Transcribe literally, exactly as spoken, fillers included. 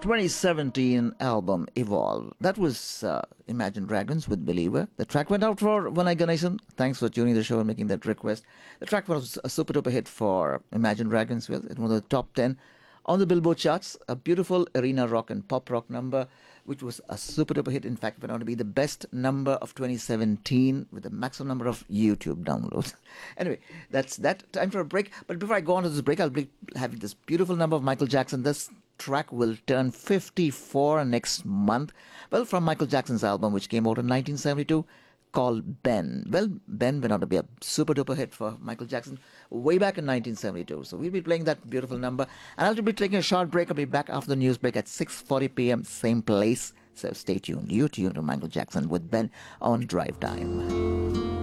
twenty seventeen album Evolve. That was uh, Imagine Dragons with Believer. The track went out for Vanai Ganesan. Thanks for tuning the show and making that request. The track was a super duper hit for Imagine Dragons. Well, it was the top ten on the Billboard charts. A beautiful arena rock and pop rock number, which was a super duper hit. In fact, it went on to be the best number of twenty seventeen with the maximum number of YouTube downloads. Anyway, that's that. Time for a break. But before I go on to this break, I'll be having this beautiful number of Michael Jackson. This track will turn fifty-four next month. Well, from Michael Jackson's album, which came out in nineteen seventy-two, called Ben. Well, Ben went on to be a super duper hit for Michael Jackson way back in nineteen seventy-two. So we'll be playing that beautiful number. And I'll be taking a short break. I'll be back after the news break at six forty p.m. same place. So stay tuned. You tuned to Michael Jackson with Ben on Drive Time.